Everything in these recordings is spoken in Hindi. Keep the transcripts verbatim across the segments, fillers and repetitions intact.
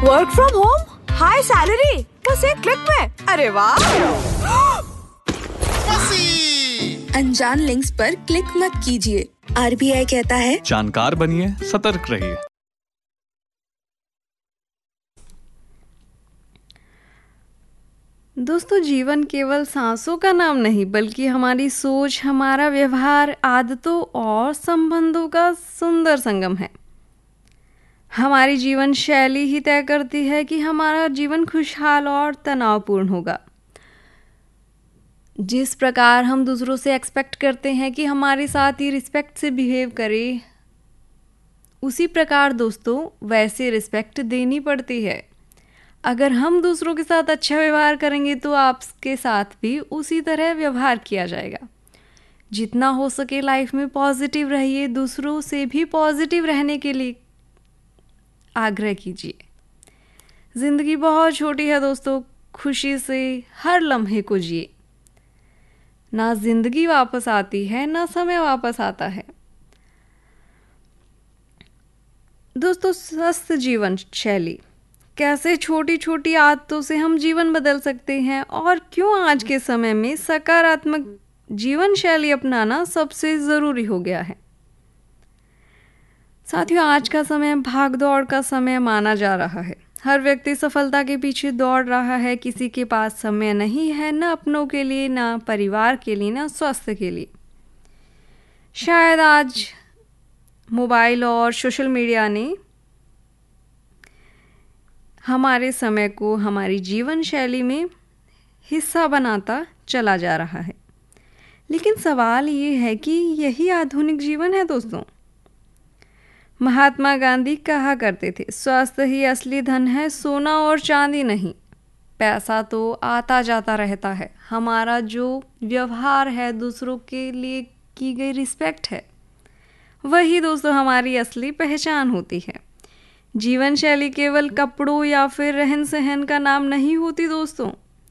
Work from home, high salary, बस एक क्लिक में। अरे वाह! अनजान लिंक्स पर क्लिक मत कीजिए। आरबीआई कहता है, जानकार बनिए, सतर्क रहिए। दोस्तों, जीवन केवल सांसों का नाम नहीं बल्कि हमारी सोच, हमारा व्यवहार, आदतों और संबंधों का सुंदर संगम है। हमारी जीवन शैली ही तय करती है कि हमारा जीवन खुशहाल और तनावपूर्ण होगा। जिस प्रकार हम दूसरों से एक्सपेक्ट करते हैं कि हमारे साथ ही रिस्पेक्ट से बिहेव करे, उसी प्रकार दोस्तों वैसे रिस्पेक्ट देनी पड़ती है। अगर हम दूसरों के साथ अच्छा व्यवहार करेंगे तो आपके साथ भी उसी तरह व्यवहार किया जाएगा। जितना हो सके लाइफ में पॉजिटिव रहिए, दूसरों से भी पॉजिटिव रहने के लिए आग्रह कीजिए। जिंदगी बहुत छोटी है दोस्तों, खुशी से हर लम्हे को जिए। ना जिंदगी वापस आती है, ना समय वापस आता है। दोस्तों, स्वस्थ जीवन शैली, कैसे छोटी छोटी आदतों से हम जीवन बदल सकते हैं और क्यों आज के समय में सकारात्मक जीवन शैली अपनाना सबसे ज़रूरी हो गया है। साथियों, आज का समय भाग दौड़ का समय माना जा रहा है। हर व्यक्ति सफलता के पीछे दौड़ रहा है। किसी के पास समय नहीं है, न अपनों के लिए, न परिवार के लिए, न स्वास्थ्य के लिए। शायद आज मोबाइल और सोशल मीडिया ने हमारे समय को हमारी जीवन शैली में हिस्सा बनाता चला जा रहा है। लेकिन सवाल ये है कि यही आधुनिक जीवन है दोस्तों। महात्मा गांधी कहा करते थे, स्वास्थ्य ही असली धन है, सोना और चांदी नहीं। पैसा तो आता जाता रहता है, हमारा जो व्यवहार है, दूसरों के लिए की गई रिस्पेक्ट है, वही दोस्तों हमारी असली पहचान होती है। जीवन शैली केवल कपड़ों या फिर रहन सहन का नाम नहीं होती दोस्तों।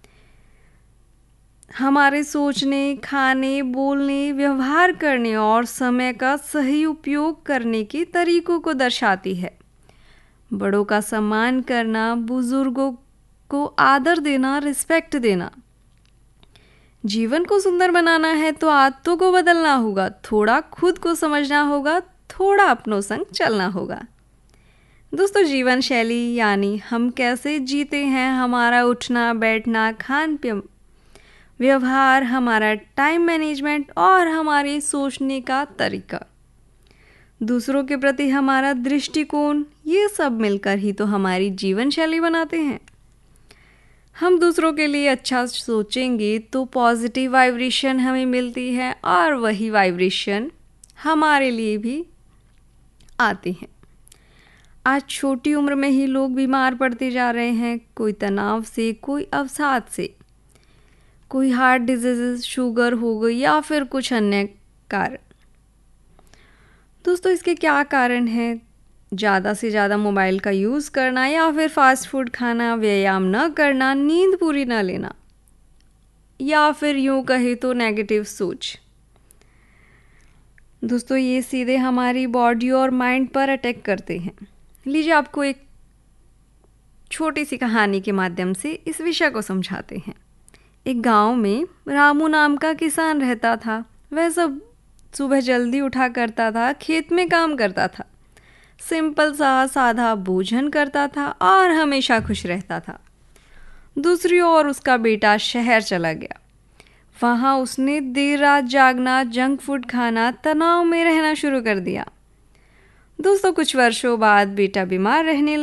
हमारे सोचने, खाने, बोलने, व्यवहार करने और समय का सही उपयोग करने के तरीकों को दर्शाती है। बड़ों का सम्मान करना, बुजुर्गों को आदर देना, रिस्पेक्ट देना। जीवन को सुंदर बनाना है तो आदतों को बदलना होगा, थोड़ा खुद को समझना होगा, थोड़ा अपनों संग चलना होगा। दोस्तों, जीवन शैली यानी हम कैसे जीते हैं, हमारा उठना, बैठना, खान पीन, व्यवहार, हमारा टाइम मैनेजमेंट और हमारे सोचने का तरीका, दूसरों के प्रति हमारा दृष्टिकोण, ये सब मिलकर ही तो हमारी जीवन शैली बनाते हैं। हम दूसरों के लिए अच्छा सोचेंगे तो पॉजिटिव वाइब्रेशन हमें मिलती है और वही वाइब्रेशन हमारे लिए भी आती है। आज छोटी उम्र में ही लोग बीमार पड़ते जा रहे हैं, कोई तनाव से, कोई अवसाद से, कोई हार्ट डिजीज़, शुगर हो गई या फिर कुछ अन्य कारण। दोस्तों, इसके क्या कारण हैं? ज़्यादा से ज़्यादा मोबाइल का यूज़ करना या फिर फास्ट फूड खाना, व्यायाम न करना, नींद पूरी न लेना, या फिर यूँ कहे तो नेगेटिव सोच। दोस्तों, ये सीधे हमारी बॉडी और माइंड पर अटैक करते हैं। लीजिए, आपको एक छोटी सी कहानी के माध्यम से इस विषय को समझाते हैं। एक गांव में रामू नाम का किसान रहता था। वह सब सुबह जल्दी उठा करता था, खेत में काम करता था, सिंपल सा सादा भोजन करता था और हमेशा खुश रहता था। दूसरी ओर उसका बेटा शहर चला गया। वहाँ उसने देर रात जागना, जंक फूड खाना, तनाव में रहना शुरू कर दिया। दोस्तों, कुछ वर्षों बाद बेटा बीमार रहने